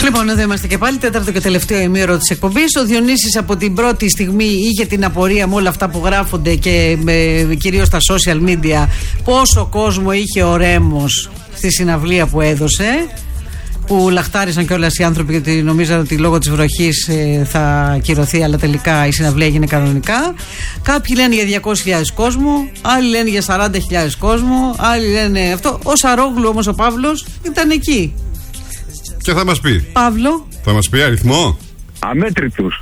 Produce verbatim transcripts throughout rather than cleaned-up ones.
Λοιπόν, εδώ είμαστε και πάλι, τέταρτο και τελευταίο ημίωρο της εκπομπής. Ο Διονύσης από την πρώτη στιγμή είχε την απορία με όλα αυτά που γράφονται και με, κυρίως στα social media, πόσο κόσμο είχε ο Ρέμος στη συναυλία που έδωσε, που λαχτάρισαν κιόλας οι άνθρωποι γιατί νομίζαν ότι λόγω της βροχής ε, θα ακυρωθεί, αλλά τελικά η συναυλία έγινε κανονικά. Κάποιοι λένε για διακόσιες χιλιάδες κόσμο, άλλοι λένε για σαράντα χιλιάδες κόσμο, άλλοι λένε αυτό. Ο Σαρόγλου όμως, ο Παύλος, ήταν εκεί. Και θα μας πει. Παύλο. Θα μας πει αριθμό. Αμέτρητους.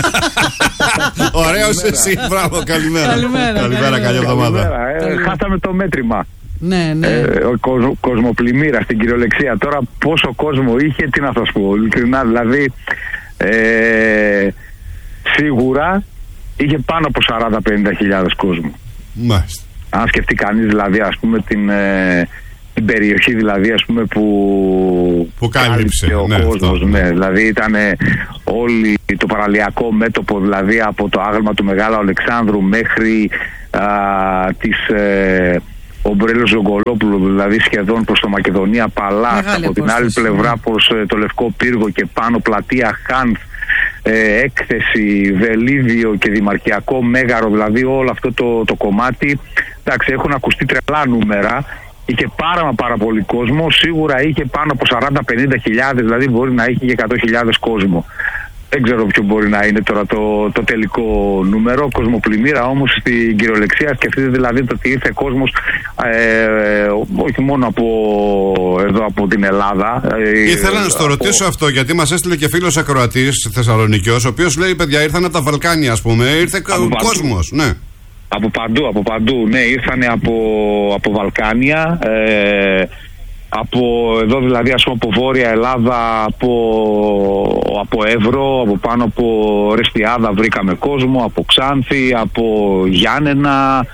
Ωραίος εσύ, μπράβο, καλημέρα. Καλημέρα, καλημέρα, καλή εβδομάδα. Ε, χάσαμε το μέτρημα. Ναι, ναι. Ε, ο κοσμο, κοσμοπλημμύρα στην κυριολεξία. Τώρα πόσο κόσμο είχε, τι να σας πω. Ειλικρινά, δηλαδή ε, σίγουρα είχε πάνω από σαράντα με πενήντα χιλιάδες κόσμο. Μάλιστα. Αν σκεφτεί κανείς δηλαδή, ας πούμε, την, ε, την περιοχή δηλαδή, ας πούμε, που, που κάλυψε ο ναι, κόσμος, αυτό. ναι, δηλαδή ήταν όλη το παραλιακό μέτωπο, δηλαδή από το άγαλμα του Μεγάλου Αλεξάνδρου μέχρι α, τις ε, Ομπρέλος Ζογκολόπουλου, δηλαδή σχεδόν προς το Μακεδονία Παλάς, από την άλλη πλευρά προς ε, το Λευκό Πύργο και πάνω πλατεία Χάνθ, ε, έκθεση, Βελίδιο και Δημαρχιακό Μέγαρο, δηλαδή όλο αυτό το, το κομμάτι. Εντάξει, έχουν ακουστεί τρελά νούμερα. Είχε πάρα μα πάρα πολύ κόσμο, σίγουρα είχε πάνω από σαράντα με πενήντα χιλιάδες, δηλαδή μπορεί να είχε και εκατό χιλιάδες κόσμο. Δεν ξέρω ποιο μπορεί να είναι τώρα το, το τελικό νούμερο. Κοσμοπλημμύρα όμως στην κυριολεξία, σκεφτείτε δηλαδή το ότι ήρθε κόσμος ε, όχι μόνο από εδώ από την Ελλάδα. Ε, Ήθελα να στο ρωτήσω από... αυτό, γιατί μας έστειλε και φίλος ακροατής Θεσσαλονικιός, ο οποίος λέει, παιδιά, ήρθαν από τα Βαλκάνια, ας πούμε, ήρθε κόσμος, ναι. Από παντού, από παντού, ναι, ήρθανε από, από Βαλκάνια, ε, από εδώ δηλαδή, ας πούμε, από Βόρεια Ελλάδα, από, από Εύρο, από πάνω από Ρεστιάδα βρήκαμε κόσμο, από Ξάνθη, από Γιάννενα,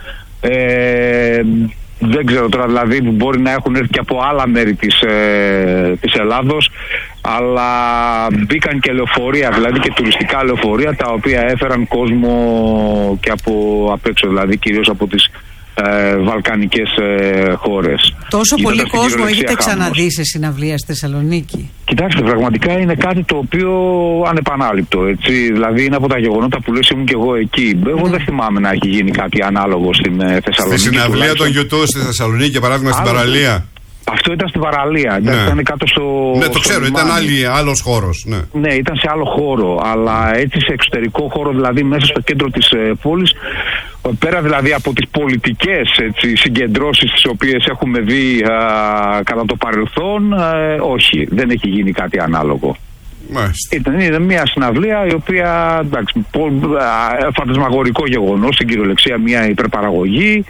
ε, δεν ξέρω τώρα, δηλαδή μπορεί να έχουν έρθει και από άλλα μέρη της, ε, της Ελλάδος, αλλά μπήκαν και λεωφορεία, δηλαδή και τουριστικά λεωφορεία, τα οποία έφεραν κόσμο και από απ' έξω, δηλαδή κυρίως από τις ε, βαλκανικές ε, χώρες. Τόσο πολύ κόσμο έχετε ξαναδεί σε συναυλία στη Θεσσαλονίκη? Κοιτάξτε, πραγματικά είναι κάτι το οποίο ανεπανάληπτο, έτσι. Δηλαδή είναι από τα γεγονότα που λες, ήμουν και εγώ εκεί. Εγώ mm. δεν θυμάμαι να έχει γίνει κάτι ανάλογο στην ε, Θεσσαλονίκη. Στη συναυλία των YouTube στη Θεσσαλονίκη, για παράδειγμα, στην παραλία. Αυτό ήταν στην παραλία. Ναι. Ήταν κάτω στο. Ναι, το ξέρω, ήταν άλλη, άλλος χώρος. Ναι. ναι, ήταν σε άλλο χώρο. Αλλά έτσι σε εξωτερικό χώρο, δηλαδή μέσα στο κέντρο της ε, πόλης, πέρα δηλαδή από τις πολιτικές έτσι, συγκεντρώσεις τις οποίες έχουμε δει α, κατά το παρελθόν, α, όχι, δεν έχει γίνει κάτι ανάλογο. Ήταν, ήταν μια συναυλία η οποία, εντάξει, φαντασμαγορικό γεγονός, στην κυριολεξία μια υπερπαραγωγή.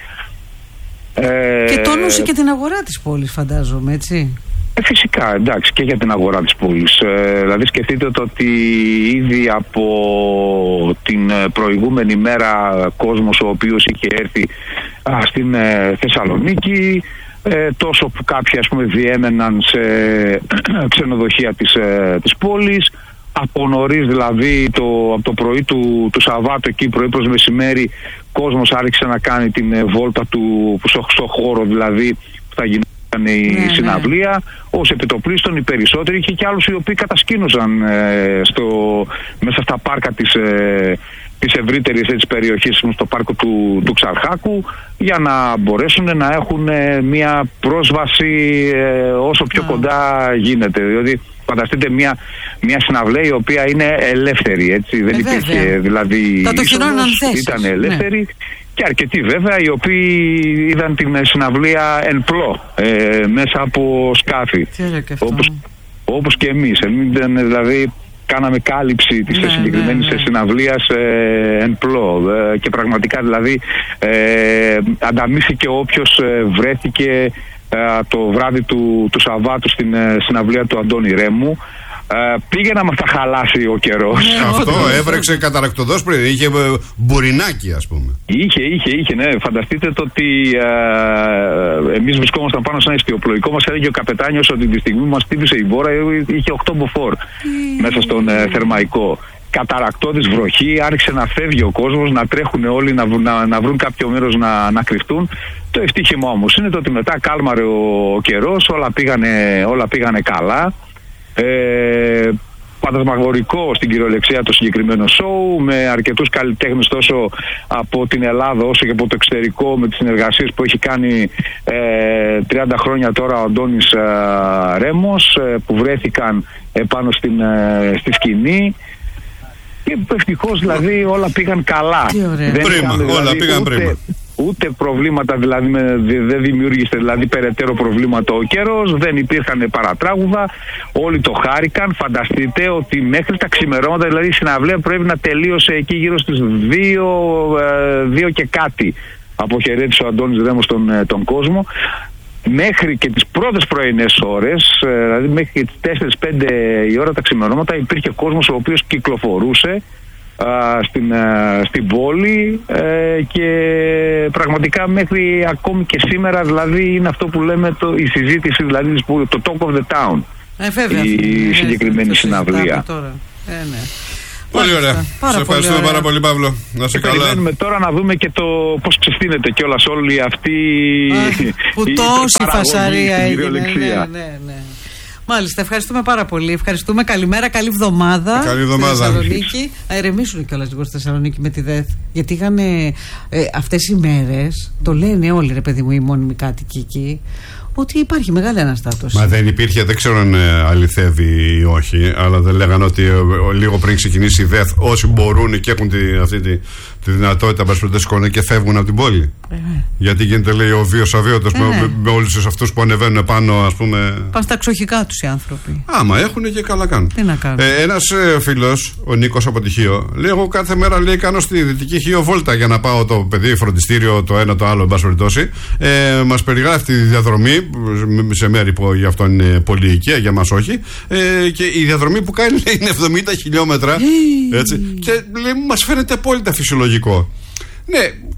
Και τόνωσε και την αγορά της πόλης, φαντάζομαι, έτσι. Ε, φυσικά, εντάξει, και για την αγορά της πόλης. Ε, δηλαδή σκεφτείτε το ότι ήδη από την προηγούμενη μέρα κόσμος ο οποίος είχε έρθει α, στην ε, Θεσσαλονίκη, ε, τόσο που κάποιοι, ας πούμε, διέμεναν σε ξενοδοχεία της, ε, της πόλης. Από νωρίς δηλαδή, το, από το πρωί του, του Σαββάτου, εκεί πρωί προς μεσημέρι, κόσμος άρχισε να κάνει την ε, βόλτα του στο, στο χώρο δηλαδή που θα γινόταν η ναι, συναυλία. Ναι. Ως επιτοπλίστων οι περισσότεροι, είχε και άλλους οι οποίοι κατασκήνωσαν ε, στο, μέσα στα πάρκα της, ε, της ευρύτερης έτσι, περιοχής, στο πάρκο του, του Ξαρχάκου, για να μπορέσουν να έχουν ε, μια πρόσβαση ε, όσο πιο yeah. κοντά γίνεται. Διότι φανταστείτε μια, μια συναυλία η οποία είναι ελεύθερη, έτσι, δεν ε, υπήρχε βέβαια. Δηλαδή ήταν ελεύθερη ναι. Και αρκετοί βέβαια οι οποίοι είδαν την συναυλία εν πλώ ε, μέσα από σκάφη όπως, όπως και εμείς, εμείς δηλαδή κάναμε κάλυψη της ναι, συγκεκριμένης ναι, ναι. συναυλίας ε, εν πλώ ε, και πραγματικά δηλαδή ε, ανταμείφθηκε όποιος ε, βρέθηκε ε, το βράδυ του, του Σαββάτου στην ε, συναυλία του Αντώνη Ρέμου. Uh, πήγε να μας τα χαλάσει ο καιρός. Yeah, αυτό έβρεξε καταρακτοδός πριν. Είχε μπουρινάκι, ας πούμε. Είχε, είχε, είχε, ναι. Φανταστείτε το ότι uh, εμείς βρισκόμασταν πάνω σε ένα ιστιοπλοϊκό. Μας έλεγε ο καπετάνιος ότι τη στιγμή που μας χτύπησε η βόρα είχε οκτώ μποφόρ mm. μέσα στον uh, θερμαϊκό. Καταρακτώδης βροχή, άρχισε να φεύγει ο κόσμος, να τρέχουν όλοι, να, να, να βρουν κάποιο μέρος να, να κρυφτούν. Το ευτύχημα όμως είναι το ότι μετά κάλμαρε ο, ο καιρός, όλα πήγανε, όλα πήγανε καλά. Ε, φαντασμαγορικό στην κυριολεξία το συγκεκριμένο σοου, με αρκετούς καλλιτέχνες τόσο από την Ελλάδα όσο και από το εξωτερικό, με τις συνεργασίες που έχει κάνει ε, τριάντα χρόνια τώρα ο Αντώνης ε, Ρέμος, ε, που βρέθηκαν επάνω στην, ε, στη σκηνή. Και ευτυχώς δηλαδή όλα πήγαν καλά. Δεν πρίμα, δηλαδή, όλα πήγαν ούτε, πρίμα. Ούτε προβλήματα, δηλαδή με, δεν δημιούργησε δηλαδή περαιτέρω προβλήματα ο καιρός, δεν υπήρχαν παρατράγουδα, όλοι το χάρηκαν. Φανταστείτε ότι μέχρι τα ξημερώματα, δηλαδή η συναυλία πρέπει να τελείωσε εκεί γύρω στις δύο και κάτι. Αποχαιρέτησε ο Αντώνης Ρέμος τον, τον κόσμο. Μέχρι και τις πρώτες πρωινές ώρες, δηλαδή μέχρι και τις τέσσερις πέντε η ώρα τα ξημερώματα, υπήρχε κόσμος ο οποίος κυκλοφορούσε α, στην, α, στην πόλη ε, και πραγματικά μέχρι ακόμη και σήμερα, δηλαδή είναι αυτό που λέμε το, η συζήτηση, δηλαδή το talk of the town, ε, βέβαια, η ναι, συγκεκριμένη ναι, συναυλία. Τώρα. Ε, ναι. Πολύ ωραία. Πάρα σε ευχαριστούμε πολύ πάρα πολύ, Παύλο. Να σε καλά. Περιμένουμε τώρα να δούμε και το πώς ξεστήνεται κιόλας όλη αυτή Α, που η τόση φασαρία έγινε. Ναι, ναι, ναι. Μάλιστα, ευχαριστούμε πάρα πολύ. Ευχαριστούμε. Καλημέρα, καλή εβδομάδα. Καλή εβδομάδα. Στη Θεσσαλονίκη. Να ηρεμήσουν κιόλας λίγο στη Θεσσαλονίκη με τη ΔΕΘ. Γιατί είχαν ε, αυτές οι μέρες, το λένε όλοι, ρε παιδί μου, οι μόνιμοι κάτοικοι εκεί, ότι υπάρχει μεγάλη αναστάτωση. Μα δεν υπήρχε, δεν ξέρω αν ε, αληθεύει ή όχι, αλλά δεν λέγανε ότι ε, λίγο πριν ξεκινήσει η ΔΕΘ, όσοι μπορούν και έχουν τη, αυτή τη, τη δυνατότητα να και φεύγουν από την πόλη. Ε, Γιατί γίνεται, λέει, ο βίος αβίωτος ε, με, με, με όλους αυτούς που ανεβαίνουν πάνω, ας πούμε. Πάνε στα εξοχικά τους οι άνθρωποι. Άμα έχουν και καλά κάνουν. Τι να κάνουν. Ε, ένας ε, φίλος, ο Νίκος από τη Χίο, λέει: εγώ κάθε μέρα, λέει, κάνω στη Δυτική Χίο βόλτα για να πάω το παιδί, φροντιστήριο, το ένα το άλλο, εν πάση περιπτώσει. Ε, μας περιγράφει τη διαδρομή σε μέρη που γι' αυτό είναι πολύ οικία, για μας όχι. Ε, και η διαδρομή που κάνει, λέει, είναι εβδομήντα χιλιόμετρα. Έτσι, και λέει, μας φαίνεται απόλυτα φυσιολογικό. Ναι,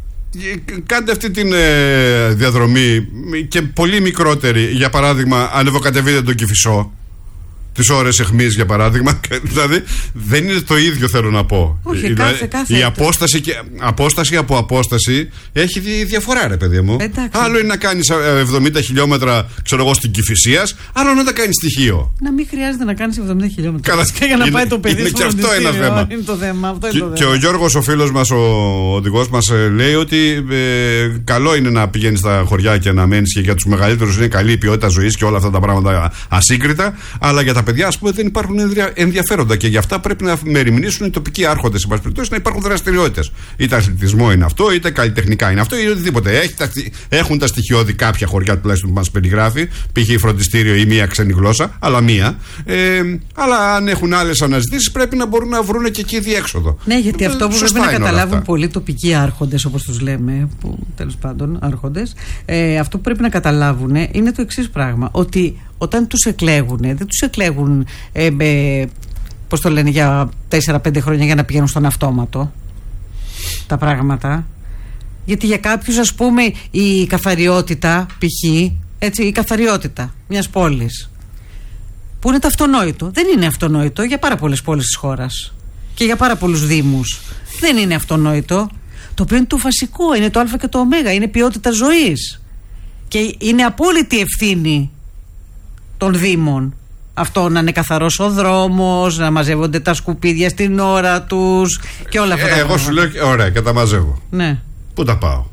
κάντε αυτή τη ε, διαδρομή και πολύ μικρότερη. Για παράδειγμα, ανεβοκατεβείτε τον Κηφισό τις ώρες αιχμής, για παράδειγμα. Δηλαδή δεν είναι το ίδιο, θέλω να πω. Όχι, η, κάθε, κάθε η απόσταση, και, απόσταση από απόσταση έχει διαφορά, ρε παιδί μου. Εντάξει. Άλλο είναι να κάνεις εβδομήντα χιλιόμετρα, ξέρω εγώ, στην Κηφισίας, άλλο να τα κάνεις στοιχείο. Να μην χρειάζεται να κάνεις εβδομήντα χιλιόμετρα. Καλά, και για να είναι, πάει το παιδί είναι στο και αυτό ένα θέμα. Είναι το θέμα, αυτό είναι και, το θέμα. και ο Γιώργος, ο φίλος μας, ο οδηγός μας, λέει ότι ε, καλό είναι να πηγαίνεις στα χωριά και να μένεις, και για τους μεγαλύτερους είναι καλή η ποιότητα ζωής και όλα αυτά τα πράγματα ασύγκριτα. Αλλά για τα παιδιά, ας πούμε, δεν υπάρχουν ενδιαφέροντα, και γι' αυτά πρέπει να μεριμνήσουν οι τοπικοί άρχοντες, να υπάρχουν δραστηριότητες. Είτε αθλητισμό είναι αυτό, είτε καλλιτεχνικά είναι αυτό, ή οτιδήποτε. Έχει τα, έχουν τα στοιχειώδη κάποια χωριά, τουλάχιστον που μας περιγράφει, π.χ. φροντιστήριο ή μία ξένη γλώσσα, αλλά μία. Ε, αλλά αν έχουν άλλες αναζητήσεις, πρέπει να μπορούν να βρουν και εκεί διέξοδο. Ναι, γιατί ε, αυτό που πρέπει να καταλάβουν αυτά. πολλοί τοπικοί άρχοντες, όπως τους λέμε, που τέλος πάντων άρχοντες, ε, αυτό που πρέπει να καταλάβουν είναι το εξής πράγμα. Ότι όταν τους εκλέγουν, δεν τους εκλέγουν ε, με, πώς το λένε, για τέσσερα πέντε χρόνια για να πηγαίνουν στον αυτόματο τα πράγματα. Γιατί για κάποιους, ας πούμε, η καθαριότητα, π.χ. έτσι, η καθαριότητα μιας πόλης, που είναι το αυτονόητο, δεν είναι αυτονόητο για πάρα πολλές πόλεις της χώρας και για πάρα πολλούς δήμους. Δεν είναι αυτονόητο. Το οποίο είναι το βασικό, είναι το α και το ω, είναι ποιότητα ζωής. Και είναι απόλυτη ευθύνη των δήμων αυτό, να είναι καθαρός ο δρόμος, να μαζεύονται τα σκουπίδια στην ώρα τους και όλα αυτά. Ε, τα εγώ πράγματα. σου λέω, ωραία, και τα μαζεύω. Ναι. Πού τα πάω?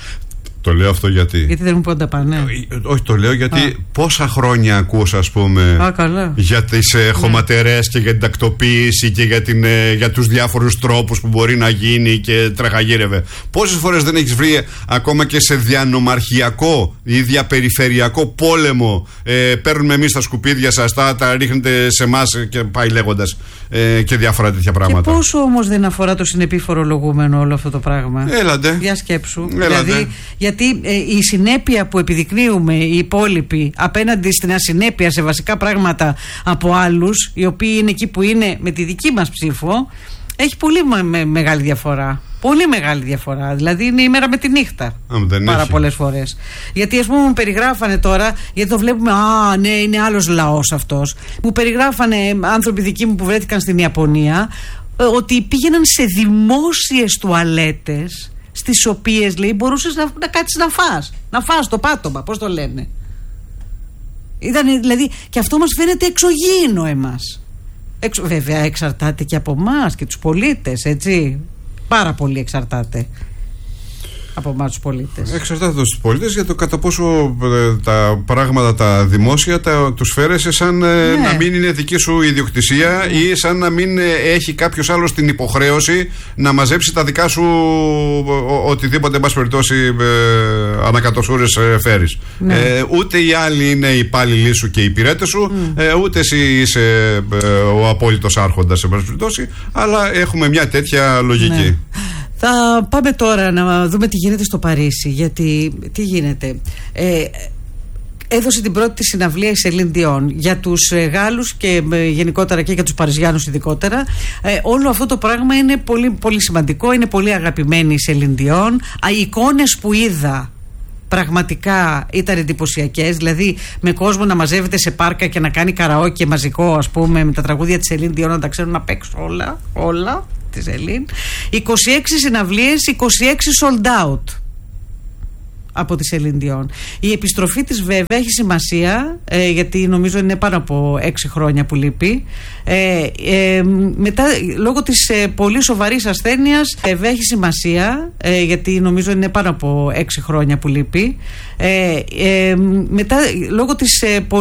Το λέω αυτό γιατί. Γιατί δεν μου πόντα πάνε. Ναι. Όχι, το λέω γιατί Α. πόσα χρόνια ακούς, ας πούμε, Α, καλά. για τις ε, χωματερές και για την τακτοποίηση και για, την, ε, για τους διάφορους τρόπους που μπορεί να γίνει και τραχαγύρευε. Πόσες φορές δεν έχεις βρει ακόμα και σε διανομαρχιακό ή διαπεριφερειακό πόλεμο, ε, παίρνουμε εμείς τα σκουπίδια σας, τα, τα ρίχνετε σε εμάς και πάει λέγοντας, ε, και διάφορα τέτοια πράγματα. Και πόσο όμως δεν αφορά το συνεπή φορολογούμενο όλο αυτό το πράγμα? Έλατε. Για σκέψου. Έλατε. Δηλαδή, γιατί ε, η συνέπεια που επιδεικνύουμε οι υπόλοιποι απέναντι στην ασυνέπεια σε βασικά πράγματα από άλλους, οι οποίοι είναι εκεί που είναι με τη δική μας ψήφο, έχει πολύ με, με, μεγάλη διαφορά. Πολύ μεγάλη διαφορά. Δηλαδή είναι η μέρα με τη νύχτα. Α, πάρα πολλές φορές. Γιατί, ας πούμε, μου περιγράφανε τώρα, γιατί το βλέπουμε, α, ναι, είναι άλλος λαός αυτός. Μου περιγράφανε άνθρωποι δικοί μου που βρέθηκαν στην Ιαπωνία, ότι πήγαιναν σε δημόσιες τουαλέτες, στις οποίες, λέει, μπορούσες να, να κάτσεις να φας. Να φας το πάτωμα, πώς το λένε. Ήταν, δηλαδή, και αυτό μας φαίνεται εξωγήινο εμάς. Εξ, βέβαια εξαρτάται και από εμάς και τους πολίτες, έτσι. Πάρα πολύ εξαρτάται από εμάς τους πολίτες. Εξαρτάται τους πολίτες για το κατά πόσο ε, τα πράγματα τα δημόσια τα, τους φέρεσαι σαν ε, ναι. να μην είναι δική σου ιδιοκτησία ναι. ή σαν να μην ε, έχει κάποιος άλλος την υποχρέωση να μαζέψει τα δικά σου ο, οτιδήποτε εν πάση περιπτώσει ε, ανακατοσούρες ε, φέρεις. Ναι. Ε, ούτε οι άλλοι είναι οι υπάλληλοι σου και οι υπηρέτες σου, mm. ε, ούτε εσύ είσαι ε, ο απόλυτος άρχοντας εν πάση περιπτώσει, αλλά έχουμε μια τέτοια λογική. Ναι. Θα πάμε τώρα να δούμε τι γίνεται στο Παρίσι, γιατί τι γίνεται. Ε, έδωσε την πρώτη συναυλία η Σελίν Διόν για τους ε, Γάλλους και ε, γενικότερα και για τους Παριζιάνους ειδικότερα. Ε, όλο αυτό το πράγμα είναι πολύ, πολύ σημαντικό, είναι πολύ αγαπημένη η Σελίν Διόν. Οι εικόνες που είδα πραγματικά ήταν εντυπωσιακές, δηλαδή με κόσμο να μαζεύεται σε πάρκα και να κάνει καραόκε μαζικό, ας πούμε, με τα τραγούδια της Σελίν Διόν, να τα ξέρουν να παίξουν όλα, όλα. Της Ελλήν. είκοσι έξι συναυλίες, είκοσι έξι sold out από τη Σελίν Διόν. Η επιστροφή της βέβαια έχει σημασία, ε, γιατί νομίζω είναι πάνω από έξι χρόνια που λείπει. Ε, ε, μετά, λόγω της ε, πολύ σοβαρής ασθένειας, βέβαια έχει σημασία, ε, γιατί νομίζω είναι πάνω από έξι χρόνια που λείπει. Ε, ε, μετά, λόγω της ε,